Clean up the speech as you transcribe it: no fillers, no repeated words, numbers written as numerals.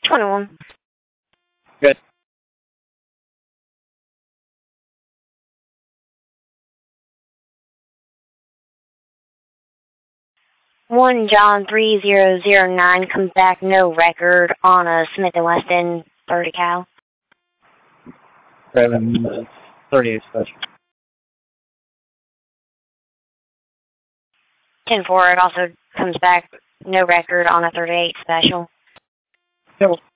21. Good. 1 John 3009 comes back no record on a Smith & Wesson 30 cal. Grabbing 38 special. 10-4, it also comes back no record on a 38 special. Yep.